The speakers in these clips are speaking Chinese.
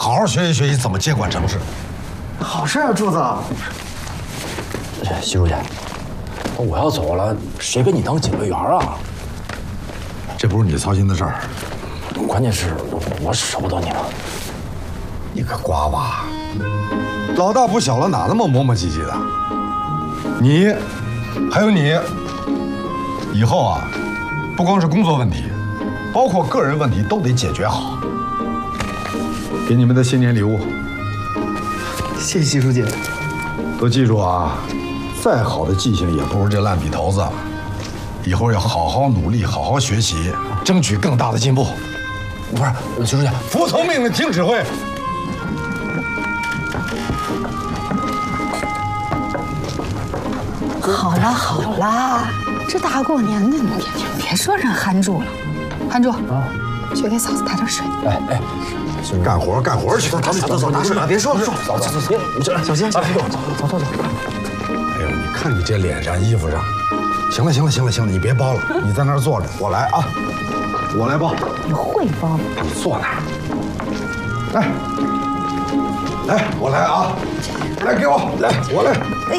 好好学习学习怎么接管城市。 好事啊，柱子。 习书记，我要走了，谁给你当警卫员啊？ 这不是你操心的事儿。 关键是我舍不得你了。 你个瓜娃，老大不小了，哪那么磨磨唧唧的？你，还有你，以后啊，不光是工作问题，包括个人问题都得解决好。给你们的新年礼物。 谢谢习书记。 都记住啊，再好的记性也不如这烂笔头子。以后要好好努力，好好学习，争取更大的进步。 不是，习书记， 服从命令，听指挥。 好了好了，这大过年的，你别说人憨住了。憨住啊，去给嫂子打点水。 哎，干活干活去。 走，拿水，别说了，走，小心，小心，走。 哎呦，你看你这脸上、衣服上，行了，你别包了，你在那儿坐着，我来啊，我来包。 你会包？ 你坐那儿。来，我来啊，来给我，来，我来。哎。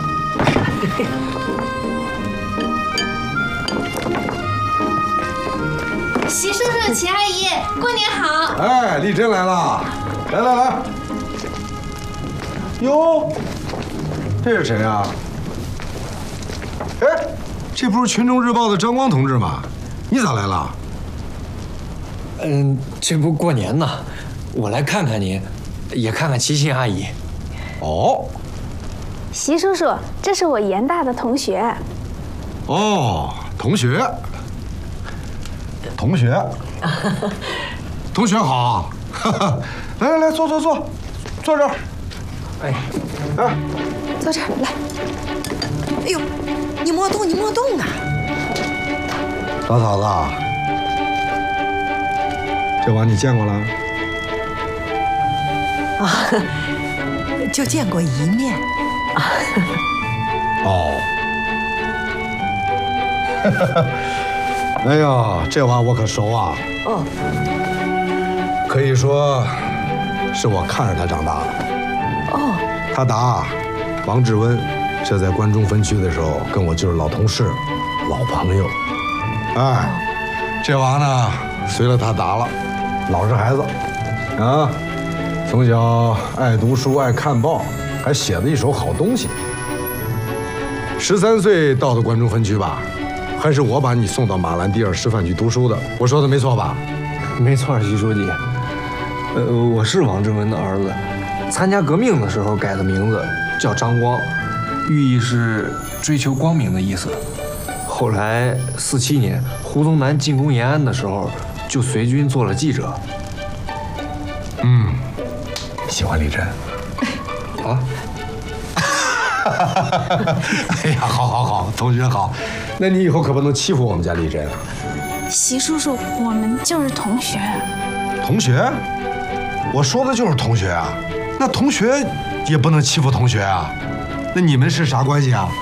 习叔叔、齐阿姨，过年好！ 哎，丽珍来了，来。哟，这是谁呀？哎，这不是《群众日报》的张光同志吗？你咋来了？ 这不过年呢，我来看看你，也看看齐阿姨。 哦， 习叔叔，这是我严大的同学。 哦，同学好，来，坐这儿。 哎，坐这儿来。哎呦，你莫动啊！ 老嫂子，这碗你见过了？ 啊，就见过一面。 哦。哎呀，这碗我可熟啊！ 哦， 可以说是我看着他长大的。 哦， 他打王志温，这在关中分区的时候，跟我就是老同事、老朋友。哎，这娃呢，随了他打了，老实孩子啊，从小爱读书、爱看报，还写了一手好东西。13岁到的关中分区吧？还是我把你送到马兰第二师范区读书的，我说的没错吧？ 没错，习书记。我是王志文的儿子，参加革命的时候改的名字叫张光，寓意是追求光明的意思。后来47年胡宗南进攻延安的时候，就随军做了记者。 喜欢李真。 啊？ 哎呀，好，同学好。那你以后可不能欺负我们家丽珍啊！ 习叔叔，我们就是同学。 同学？我说的就是同学啊！那同学也不能欺负同学啊！那你们是啥关系啊？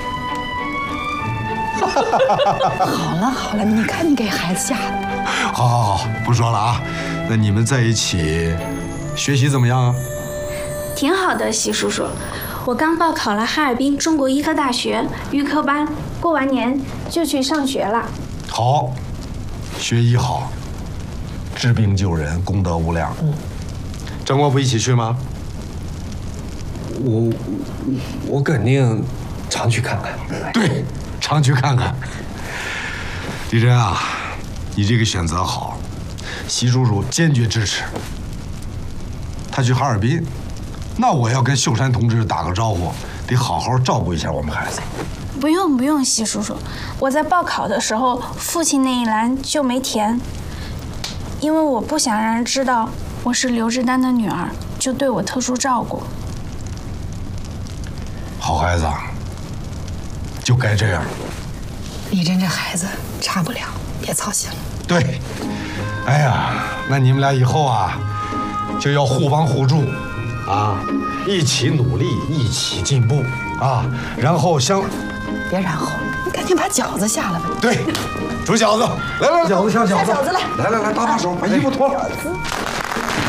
好了，你看你给孩子吓的。 好，不说了啊。那你们在一起学习怎么样啊？ 挺好的，习叔叔。我刚报考了哈尔滨中国医科大学预科班，过完年就去上学了。 好，学医好，治病救人，功德无量。张光不一起去吗？ 我肯定常去看看。 对，常去看看。李真啊，你这个选择好，习叔叔坚决支持。他去哈尔滨，那我要跟秀山同志打个招呼，得好好照顾一下我们孩子。 不用，习叔叔，我在报考的时候，父亲那一栏就没填，因为我不想让人知道我是刘志丹的女儿，就对我特殊照顾。 好孩子，就该这样。 李真这孩子差不了，别操心了。 对，哎呀，那你们俩以后啊，就要互帮互助，啊，一起努力，一起进步啊，然后别然后，你赶紧把饺子下来吧。 对，煮饺子，来，饺子下饺子， 下饺子来， 来，搭把手，把衣服脱了。